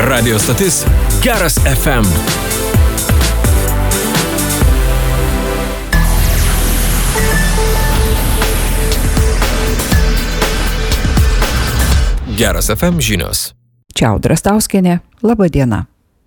Radio stotis Geras FM. Geras FM žinios. Čia Audra Stauskienė. Labą dieną.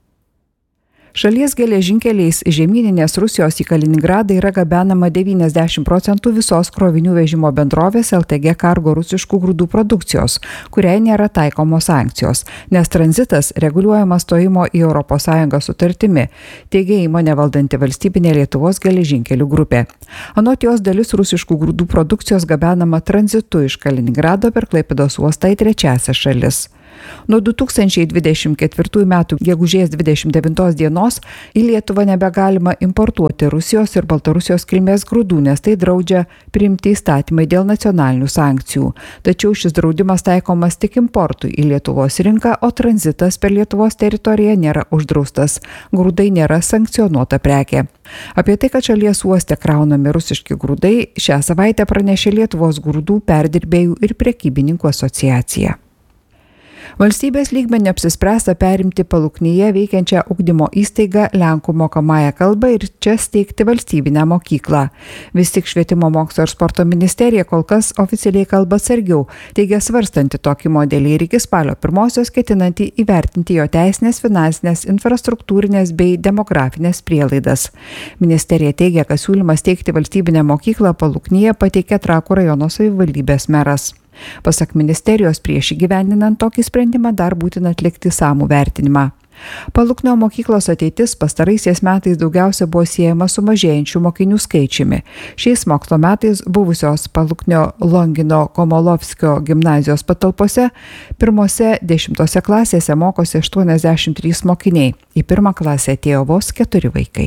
Šalies geležinkeliais žemyninės Rusijos į Kaliningradą yra gabenama 90% visos krovinių vežimo bendrovės LTG Cargo rusiškų grūdų produkcijos, kuriai nėra taikomos sankcijos, nes tranzitas reguliuojamas stojimo į ES sutartimi, teigia įmonė valdanti valstybinė Lietuvos geležinkelių grupė. Anot jos dalis rusiškų grūdų produkcijos gabenama tranzitu iš Kaliningrado per Klaipėdos uostą į trečiąsias šalis. Nuo 2024 metų gegužės 29 dienos į Lietuvą nebegalima importuoti Rusijos ir Baltarusijos kilmės grūdų, nes tai draudžia priimti įstatymai dėl nacionalinių sankcijų. Tačiau šis draudimas taikomas tik importui į Lietuvos rinką, o tranzitas per Lietuvos teritoriją nėra uždraustas. Grūdai nėra sankcionuota prekė. Apie tai, kad šalies uoste kraunami rusiški grūdai, šią savaitę pranešė Lietuvos grūdų perdirbėjų ir prekybininkų asociacija. Valstybės lygmenį apsispręsta perimti Paluknyje veikiančią ugdymo įstaigą lenkų mokomąją kalbą ir čia steigti valstybinę mokyklą. Vis tik Švietimo mokslo ir sporto ministerija kol kas oficialiai kalba atsargiau, teigia svarstanti tokį modelį ir iki spalio 1 ketinanti įvertinti jo teisinės, finansinės, infrastruktūrinės bei demografinės prielaidas. Ministerija teigia, kad siūlymą steigti valstybinę mokyklą Paluknyje pateikė Trakų rajono savivaldybės meras. Pasak ministerijos, prieš įgyvendinant tokį sprendimą dar būtina atlikti išsamų vertinimą. Paluknio mokyklos ateitis pastaraisiais metais daugiausia buvo siejama su mažėjančių mokinių skaičiumi. Šiais mokslo metais buvusios Paluknio Longino Komolovskio gimnazijos patalpose pirmose 10 klasėse mokosi 83 mokiniai. Į pirmą klasę atėjo vos 4 vaikai.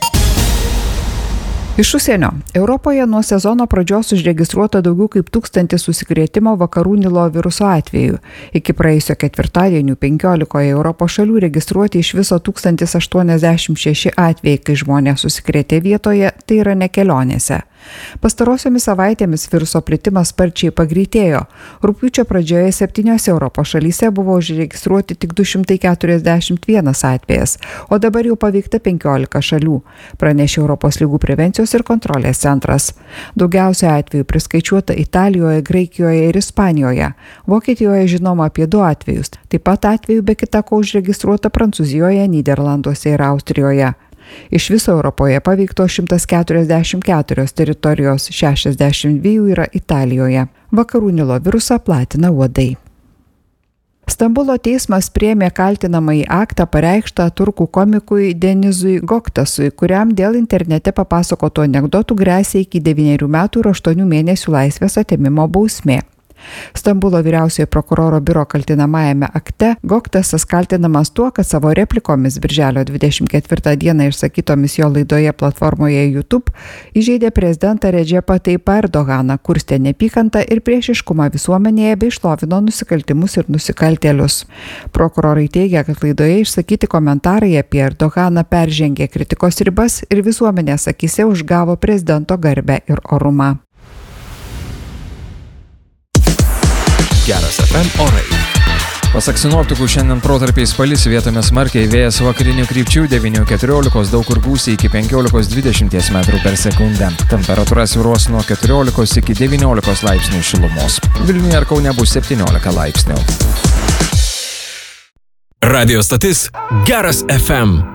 Iš užsienio. Europoje nuo sezono pradžios užregistruota daugiau kaip 1000 užsikrėtimo vakarų Nilo viruso atvejų. Iki praėjusio ketvirtadienio 15 Europos šalių registruoti iš viso 1086 atvejai, kai žmonės užsikrėtė vietoje, tai yra ne kelionėse. Pastarosiomis savaitėmis viruso plitimas sparčiai pagreitėjo. Rugpjūčio pradžioje 7 Europos šalyse buvo užregistruoti tik 241 atvejas, o dabar jau paveikta 15 šalių, pranešė Europos ligų prevencijos ir kontrolės centras. Daugiausia atvejų priskaičiuota Italijoje, Graikijoje ir Ispanijoje. Vokietijoje žinoma apie 2 atvejus. Taip pat atvejų be kita ko užregistruota Prancūzijoje, Nyderlanduose ir Austrijoje. Iš viso Europoje paveikto 144 teritorijos, 62 yra Italijoje. Vakarų Nilo virusą platina uodai. Stambulo teismas priėmė kaltinamąjį aktą pareikštą turkų komikui Denizui Goktasui, kuriam dėl internete papasakotų anekdotų gresia iki 9 metų ir 8 mėnesių laisvės atėmimo bausmė. Stambulo vyriausiojo prokuroro biuro kaltinamajame akte Goktasas kaltinamas tuo, kad savo replikomis birželio 24 dieną išsakytomis jo laidoje platformoje YouTube įžeidė prezidentą Redžepą Tayyipą Erdoganą, kurstė neapykantą ir priešiškumą visuomenėje bei šlovino nusikaltimus ir nusikaltėlius. Prokurorai teigia, kad laidoje išsakyti komentarai apie Erdoganą peržengė kritikos ribas ir visuomenės akyse užgavo prezidento garbę ir orumą. Geras FM orai. Pasak sinoptikų šiandien protarpiais palis, vietomis smarkiai, vėjas vakarinių krypčių 9–14, daug kur gūsiai iki 15–20 metrų per sekundę. Temperatūra svyruos nuo 14 iki 19 laipsnių šilumos. Vilniuje ir Kaune bus 17 laipsnių. Radio stotis Geras FM.